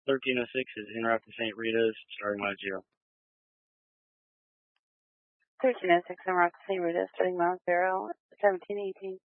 1306 is en route to St. Rita's, starting line 0. 1306 en route to St. Rita's, starting mile 0, 1718.